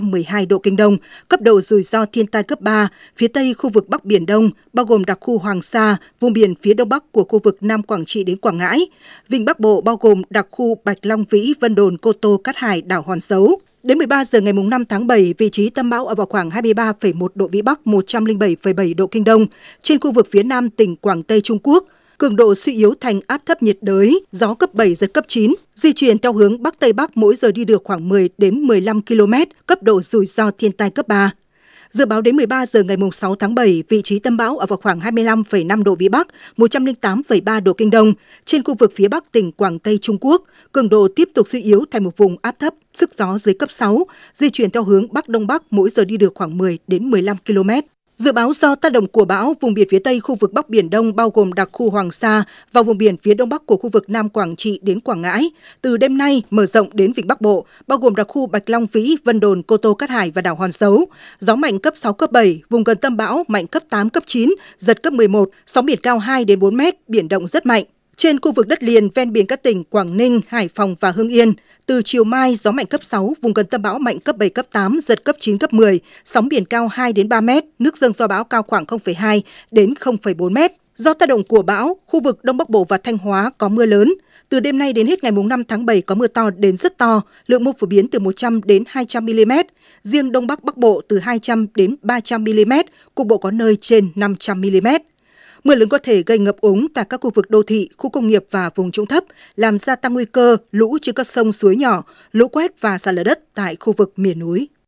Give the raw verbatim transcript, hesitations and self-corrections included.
trăm mười hai độ Kinh Đông, cấp độ rủi ro thiên tai cấp ba, phía Tây khu vực Bắc Biển Đông, bao gồm đặc khu Hoàng Sa, vùng biển phía Đông Bắc của khu vực Nam Quảng Trị đến Quảng Ngãi, Vịnh Bắc Bộ bao gồm đặc khu Bạch Long Vĩ, Vân Đồn, Cô Tô, Cát Hải, đảo Hòn Dấu. Đến mười ba giờ ngày năm tháng bảy, vị trí tâm bão ở vào khoảng hai mươi ba phẩy một độ Vĩ Bắc, một trăm lẻ bảy phẩy bảy độ Kinh Đông, trên khu vực phía Nam tỉnh Quảng Tây Trung Quốc. Cường độ suy yếu thành áp thấp nhiệt đới, gió cấp bảy, giật cấp chín, di chuyển theo hướng Bắc Tây Bắc, mỗi giờ đi được khoảng mười đến mười lăm ki lô mét, cấp độ rủi ro thiên tai cấp ba. Dự báo đến mười ba giờ ngày sáu tháng bảy, vị trí tâm bão ở vào khoảng hai mươi lăm phẩy năm độ Vĩ Bắc, một trăm lẻ tám phẩy ba độ Kinh Đông, trên khu vực phía Bắc tỉnh Quảng Tây Trung Quốc. Cường độ tiếp tục suy yếu thành một vùng áp thấp, sức gió dưới cấp sáu, di chuyển theo hướng Bắc Đông Bắc, mỗi giờ đi được khoảng mười đến mười lăm ki lô mét. Dự báo do tác động của bão, vùng biển phía Tây khu vực Bắc Biển Đông bao gồm đặc khu Hoàng Sa và vùng biển phía Đông Bắc của khu vực Nam Quảng Trị đến Quảng Ngãi, từ đêm nay mở rộng đến Vịnh Bắc Bộ, bao gồm đặc khu Bạch Long Vĩ, Vân Đồn, Cô Tô, Cát Hải và đảo Hòn Dấu. Gió mạnh cấp sáu, cấp bảy, vùng gần tâm bão mạnh cấp tám, cấp chín, giật cấp mười một, sóng biển cao hai đến bốn mét, biển động rất mạnh. Trên khu vực đất liền ven biển các tỉnh Quảng Ninh, Hải Phòng và Hưng Yên, từ chiều mai gió mạnh cấp sáu, vùng gần tâm bão mạnh cấp bảy, cấp tám, giật cấp chín, cấp mười, sóng biển cao hai đến ba mét, nước dâng do bão cao khoảng không phẩy hai đến không phẩy bốn mét. Do tác động của bão, khu vực Đông Bắc Bộ và Thanh Hóa có mưa lớn. Từ đêm nay đến hết ngày năm tháng bảy có mưa to đến rất to, lượng mưa phổ biến từ một trăm đến hai trăm mi li mét. Riêng Đông Bắc Bắc Bộ từ hai trăm đến ba trăm mi li mét, cục bộ có nơi trên năm trăm mi li mét. Mưa lớn có thể gây ngập úng tại các khu vực đô thị, khu công nghiệp và vùng trũng thấp, làm gia tăng nguy cơ lũ trên các sông suối nhỏ, lũ quét và sạt lở đất tại khu vực miền núi.